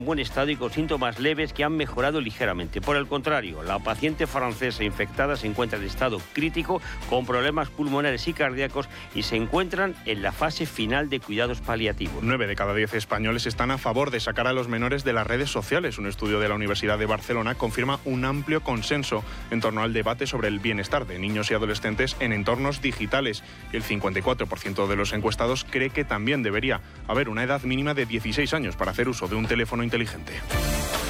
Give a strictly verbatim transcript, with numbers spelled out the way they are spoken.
buen estado y con síntomas leves que han mejorado ligeramente. Por el contrario, la paciente francesa infectada se encuentra en estado crítico con problemas pulmonares y cardíacos y se encuentran en la fase final de cuidados paliativos. Nueve de cada diez españoles están a favor de sacar a los menores de las redes sociales. Un estudio de la Universidad de Barcelona confirma un amplio consenso en torno al debate sobre el bienestar de niños y adolescentes en entornos digitales. El cincuenta y cuatro por ciento de los encuestados cree que también debería haber una edad mínima de dieciséis años para hacer uso de un teléfono inteligente.